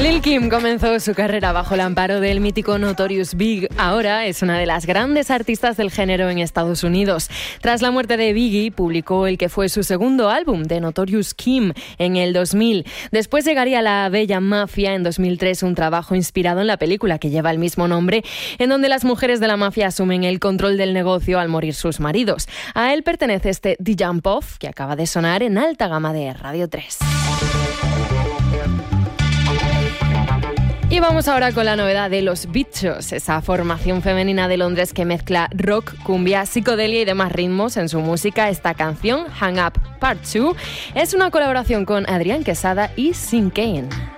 Lil' Kim comenzó su carrera bajo el amparo del mítico Notorious Big. Ahora es una de las grandes artistas del género en Estados Unidos. Tras la muerte de Biggie, publicó el que fue su segundo álbum, The Notorious Kim, en el 2000. Después llegaría La Bella Mafia en 2003, un trabajo inspirado en la película que lleva el mismo nombre, en donde las mujeres de la mafia asumen el control del negocio al morir sus maridos. A él pertenece este The Jump Off, que acaba de sonar en Alta Gama de Radio 3. Y vamos ahora con la novedad de Los Bichos, esa formación femenina de Londres que mezcla rock, cumbia, psicodelia y demás ritmos en su música. Esta canción, Hang Up Part 2, es una colaboración con Adrián Quesada y Sin Kane.